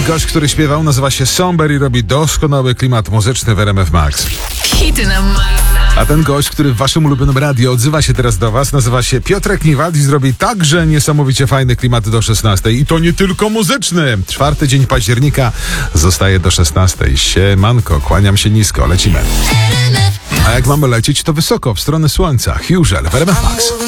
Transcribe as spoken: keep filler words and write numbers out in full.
gość, który śpiewał, nazywa się Somber i robi doskonały klimat muzyczny w R M F Max. Hity na maksa. A ten gość, który w waszym ulubionym radio odzywa się teraz do was, nazywa się Piotrek Niwald i zrobi także niesamowicie fajny klimat do szesnastej. I to nie tylko muzyczny. Czwarty dzień października zostaje do szesnastej. Siemanko, kłaniam się nisko, lecimy. A jak mamy lecieć, to wysoko, w stronę słońca. Hughel w R M F Max.